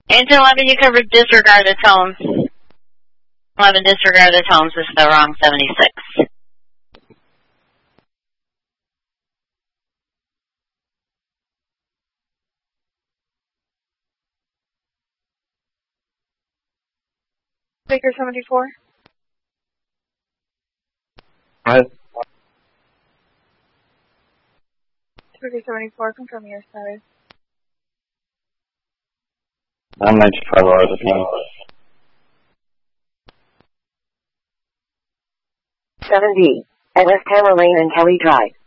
Into 11, you covered disregard the tones. 11, disregard the tones is the wrong 76. Baker 74. Hi. Baker 74, confirm your status. I'm 95 hours of time. 7D, at West Hammer Lane and Kelly Drive.